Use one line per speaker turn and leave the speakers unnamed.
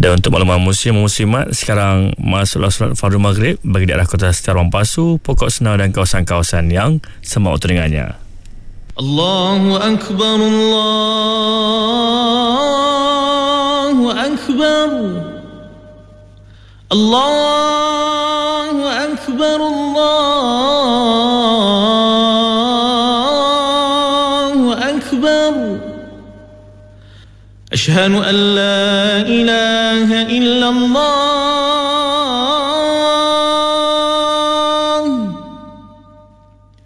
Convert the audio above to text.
Dan untuk makluman muslimat, sekarang masuklah solat fardu maghrib bagi daerah kota Setia Pasu, Pokok Senau dan kawasan-kawasan yang sama waktu dengannya.
Allahu Akbar, Allahu Akbar, Allahu Akbar, Allahu Akbar. Ashhadu an la ilaha illallah.